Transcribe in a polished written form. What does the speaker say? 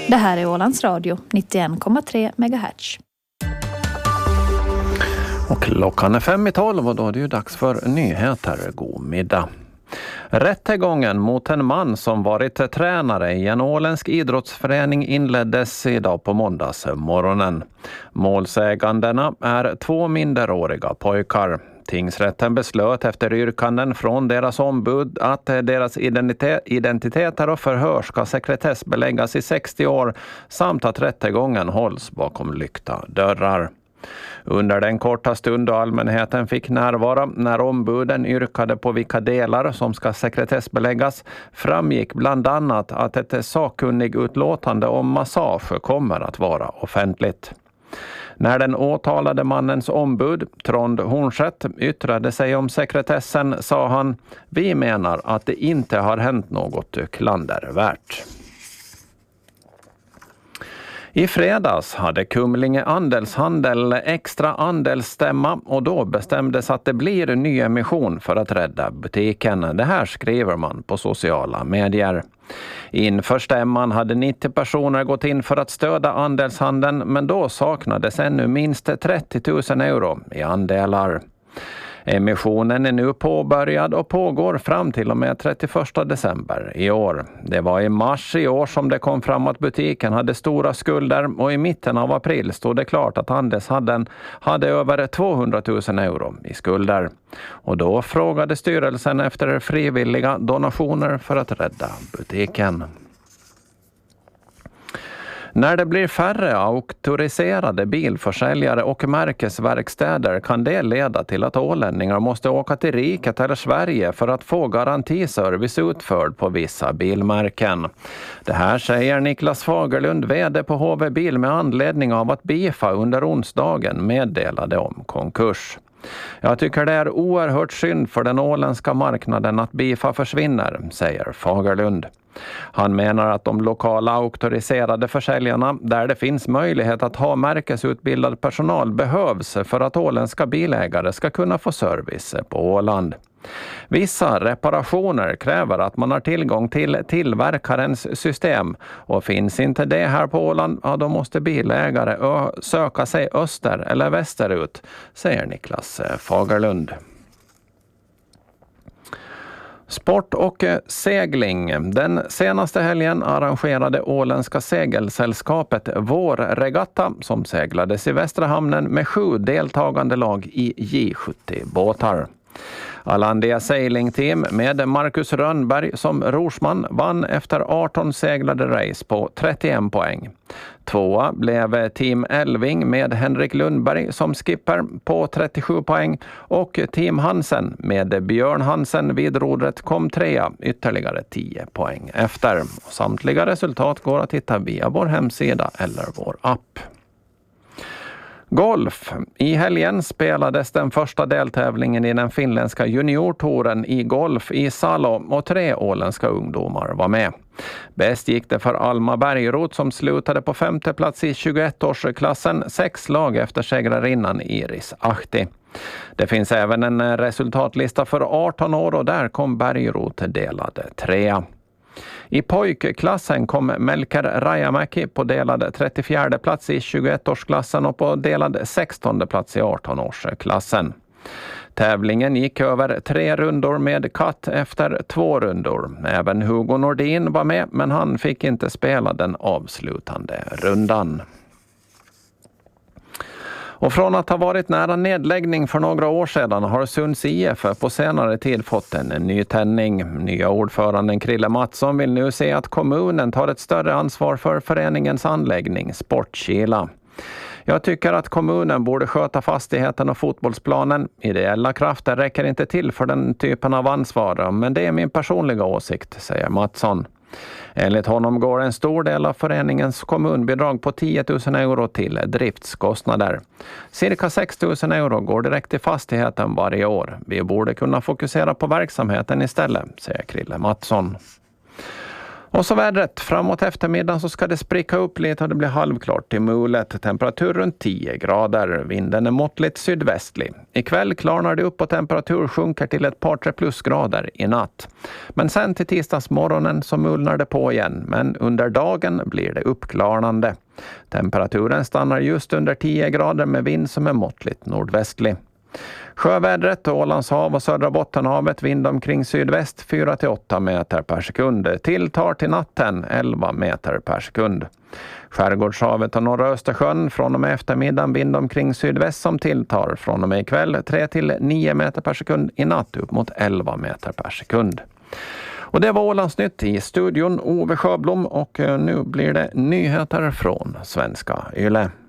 Det här är Ålands Radio 91,3 MHz. Och klockan är 5:12 och då är det ju dags för nyheter. God middag. Rättegången mot en man som varit tränare i en åländsk idrottsförening inleddes idag på måndagsmorgonen. Målsägandena är 2 minderåriga pojkar. Tingsrätten beslöt efter yrkanden från deras ombud att deras identiteter och förhör ska sekretessbeläggas i 60 år samt att rättegången hålls bakom lyckta dörrar. Under den korta stund då allmänheten fick närvara när ombuden yrkade på vilka delar som ska sekretessbeläggas framgick bland annat att ett sakkunnig utlåtande om massage kommer att vara offentligt. När den åtalade mannens ombud, Trond Hornstedt, yttrade sig om sekretessen sa han: "Vi menar att det inte har hänt något klandervärt." I fredags hade Kumlinge Andelshandel extra andelsstämma och då bestämdes att det blir ny emission för att rädda butiken. Det här skriver man på sociala medier. Inför stämman hade 90 personer gått in för att stödja andelshandeln, men då saknades ännu minst 30 000 euro i andelar. Emissionen är nu påbörjad och pågår fram till och med 31 december i år. Det var i mars i år som det kom fram att butiken hade stora skulder och i mitten av april stod det klart att handelshandeln hade över 200 000 euro i skulder. Och då frågade styrelsen efter frivilliga donationer för att rädda butiken. När det blir färre auktoriserade bilförsäljare och märkesverkstäder kan det leda till att ålänningar måste åka till riket eller Sverige för att få garantiservice utförd på vissa bilmärken. Det här säger Niklas Fagerlund, vd på HV Bil, med anledning av att Bifa under onsdagen meddelade om konkurs. Jag tycker det är oerhört synd för den åländska marknaden att Bifa försvinner, säger Fagerlund. Han menar att de lokala auktoriserade försäljarna, där det finns möjlighet att ha märkesutbildad personal, behövs för att åländska bilägare ska kunna få service på Åland. Vissa reparationer kräver att man har tillgång till tillverkarens system och finns inte det här på Åland, ja, då måste bilägare söka sig öster eller västerut, säger Niklas Fagerlund. Sport och segling. Den senaste helgen arrangerade Åländska segelsällskapet Vårregatta som seglades i Västra hamnen med 7 deltagande lag i J70-båtar. Alandia Sailing Team med Marcus Rönnberg som rorsman vann efter 18 seglade race på 31 poäng. 2 blev Team Elving med Henrik Lundberg som skipper på 37 poäng och Team Hansen med Björn Hansen vid rodret kom 3, ytterligare 10 poäng efter. Samtliga resultat går att hitta via vår hemsida eller vår app. Golf. I helgen spelades den första deltävlingen i den finländska juniortouren i golf i Salo och 3 åländska ungdomar var med. Bäst gick det för Alma Bergrot som slutade på 5:e plats i 21-årsklassen, 6 lag efter segrarinnan Iris Ahti. Det finns även en resultatlista för 18 år och där kom Bergrot delad 3. I pojkklassen kom Melker Rajamäki på delad 34 plats i 21-årsklassen och på delad 16 plats i 18-årsklassen. Tävlingen gick över 3 rundor med katt efter 2 rundor. Även Hugo Nordin var med, men han fick inte spela den avslutande rundan. Och från att ha varit nära nedläggning för några år sedan har Sunds IF på senare tid fått en ny tändning. Nya ordföranden Krille Mattsson vill nu se att kommunen tar ett större ansvar för föreningens anläggning Sportkila. Jag tycker att kommunen borde sköta fastigheten och fotbollsplanen. Ideella krafter räcker inte till för den typen av ansvar, men det är min personliga åsikt, säger Mattsson. Enligt honom går en stor del av föreningens kommunbidrag på 10 000 euro till driftskostnader. Cirka 6 000 euro går direkt till fastigheten varje år. Vi borde kunna fokusera på verksamheten istället, säger Krille Mattsson. Och så vädret. Framåt eftermiddagen så ska det spricka upp lite och det blir halvklart till mulet. Temperatur runt 10 grader. Vinden är måttligt sydvästlig. Ikväll klarnar det upp och temperatur sjunker till ett par 3 plusgrader i natt. Men sen till tisdagsmorgonen så mulnar det på igen. Men under dagen blir det uppklarnande. Temperaturen stannar just under 10 grader med vind som är måttligt nordvästlig. Sjövädret, Ålands hav och södra Bottenhavet, vind omkring sydväst 4-8 meter per sekund. Tilltar till natten 11 meter per sekund. Skärgårdshavet och norra Östersjön från och med eftermiddagen vind omkring sydväst som tilltar från och med ikväll 3-9 meter per sekund, i natt upp mot 11 meter per sekund. Och det var Ålandsnytt i studion Ove Sjöblom, och nu blir det nyheter från Svenska Yle.